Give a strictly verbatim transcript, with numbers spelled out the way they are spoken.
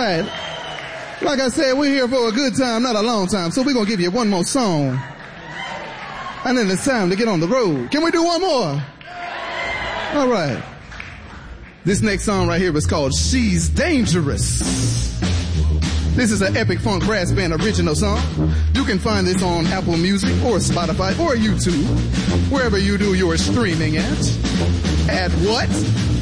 right. Like I said, we're here for a good time, not a long time. So we're going to give you one more song. And then it's time to get on the road. Can we do one more? All right. This next song right here is called She's Dangerous. This is an Epic Funk Brass Band original song. You can find this on Apple Music or Spotify or YouTube, wherever you do your streaming at. At what?